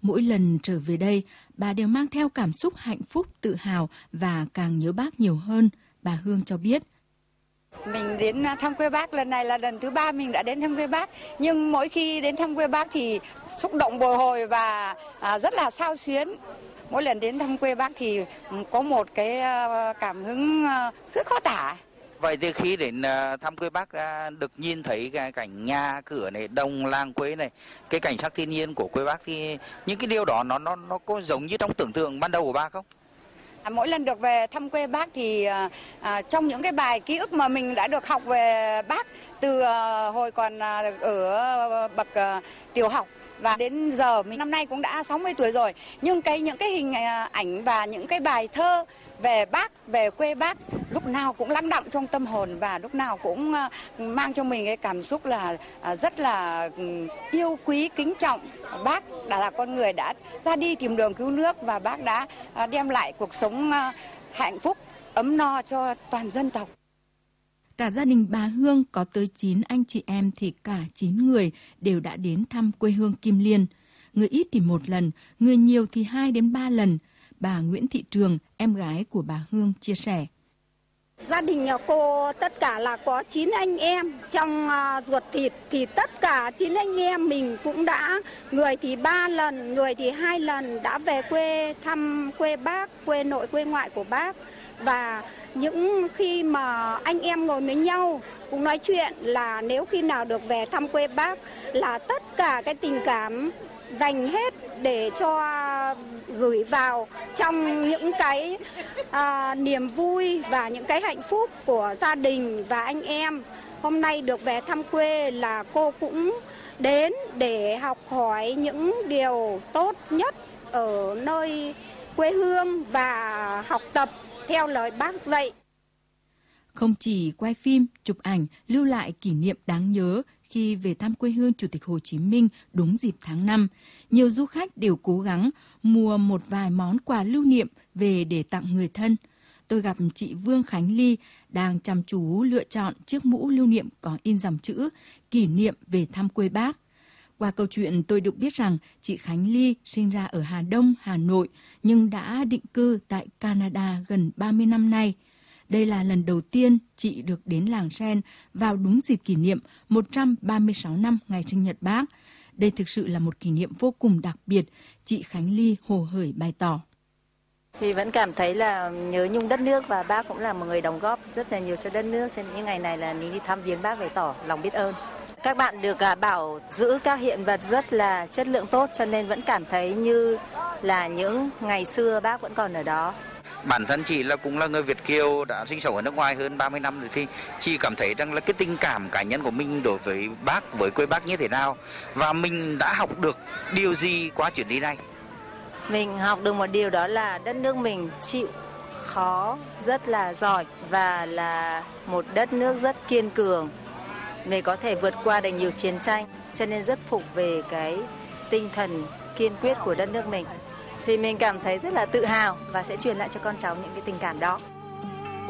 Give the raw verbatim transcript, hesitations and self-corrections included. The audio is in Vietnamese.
Mỗi lần trở về đây, bà đều mang theo cảm xúc hạnh phúc, tự hào và càng nhớ bác nhiều hơn, bà Hương cho biết. Mình đến thăm quê bác lần này là lần thứ ba mình đã đến thăm quê bác. Nhưng mỗi khi đến thăm quê bác thì xúc động bồi hồi và rất là xao xuyến. Mỗi lần đến thăm quê bác thì có một cái cảm hứng rất khó tả. Vậy thì khi đến thăm quê bác được nhìn thấy cái cảnh nhà cửa này, đồng làng quê này, cái cảnh sắc thiên nhiên của quê bác thì những cái điều đó nó nó nó có giống như trong tưởng tượng ban đầu của bác không? Mỗi lần được về thăm quê bác thì à, trong những cái bài ký ức mà mình đã được học về bác từ à, hồi còn à, ở bậc à, tiểu học và đến giờ mình năm nay cũng đã sáu mươi tuổi rồi, nhưng cái những cái hình ảnh và những cái bài thơ về bác, về quê bác lúc nào cũng lắng đọng trong tâm hồn và lúc nào cũng mang cho mình cái cảm xúc là rất là yêu quý, kính trọng. Bác đã là con người đã ra đi tìm đường cứu nước và bác đã đem lại cuộc sống hạnh phúc, ấm no cho toàn dân tộc. Cả gia đình bà Hương có tới chín anh chị em thì cả chín người đều đã đến thăm quê hương Kim Liên. Người ít thì một lần, người nhiều thì hai đến ba lần. Bà Nguyễn Thị Trường, em gái của bà Hương chia sẻ. Gia đình nhà cô tất cả là có chín anh em, trong uh, ruột thịt thì tất cả chín anh em mình cũng đã, người thì ba lần, người thì hai lần đã về quê thăm quê bác, quê nội quê ngoại của bác. Và những khi mà anh em ngồi với nhau cũng nói chuyện là nếu khi nào được về thăm quê bác là tất cả cái tình cảm dành hết để cho gửi vào trong những cái à, niềm vui và những cái hạnh phúc của gia đình và anh em. Hôm nay được về thăm quê là cô cũng đến để học hỏi những điều tốt nhất ở nơi quê hương và học tập theo lời bác dạy. Không chỉ quay phim, chụp ảnh, lưu lại kỷ niệm đáng nhớ khi về thăm quê hương Chủ tịch Hồ Chí Minh đúng dịp tháng năm, nhiều du khách đều cố gắng mua một vài món quà lưu niệm về để tặng người thân. Tôi gặp chị Vương Khánh Ly đang chăm chú lựa chọn chiếc mũ lưu niệm có in dòng chữ kỷ niệm về thăm quê bác. Qua câu chuyện tôi được biết rằng chị Khánh Ly sinh ra ở Hà Đông, Hà Nội nhưng đã định cư tại Canada gần ba mươi năm nay. Đây là lần đầu tiên chị được đến làng Sen vào đúng dịp kỷ niệm một trăm ba mươi sáu năm ngày sinh nhật bác. Đây thực sự là một kỷ niệm vô cùng đặc biệt, chị Khánh Ly hồ hởi bày tỏ. Thì vẫn cảm thấy là nhớ nhung đất nước và bác cũng là một người đóng góp rất là nhiều cho đất nước. Nên những ngày này là mình đi thăm viếng bác để tỏ lòng biết ơn. Các bạn được bảo giữ các hiện vật rất là chất lượng tốt cho nên vẫn cảm thấy như là những ngày xưa bác vẫn còn ở đó. Bản thân chị là cũng là người Việt kiều đã sinh sống ở nước ngoài hơn ba mươi năm rồi thì chị cảm thấy rằng là cái tình cảm cá nhân của mình đối với bác, với quê bác như thế nào và mình đã học được điều gì qua chuyến đi này? Mình học được một điều đó là đất nước mình chịu khó rất là giỏi và là một đất nước rất kiên cường. Mình có thể vượt qua được nhiều chiến tranh cho nên rất phục về cái tinh thần kiên quyết của đất nước mình. Thì mình cảm thấy rất là tự hào và sẽ truyền lại cho con cháu những cái tình cảm đó.